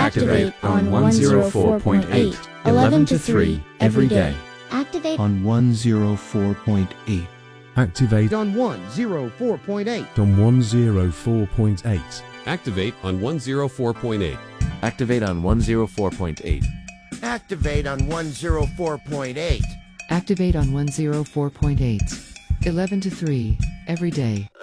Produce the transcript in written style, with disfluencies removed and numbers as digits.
Activate on 104.8, 11 to 3 every day. Activate on 104.8. Activate on 104.8. on 104.8. Activate on 104.8. Activate on 104.8. Activate on 104.8. Activate on 104.8. 11 to 3 every day.